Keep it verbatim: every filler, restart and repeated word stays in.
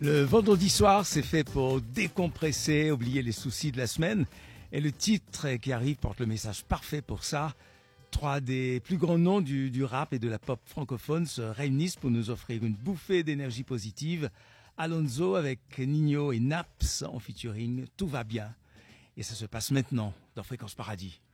Le vendredi soir, c'est fait pour décompresser, oublier les soucis de la semaine. Et le titre qui arrive porte le message parfait pour ça. Trois des plus grands noms du, du rap et de la pop francophone se réunissent pour nous offrir une bouffée d'énergie positive. Alonso avec Nino et Naps en featuring, tout va bien. Et ça se passe maintenant dans Fréquence Paradis.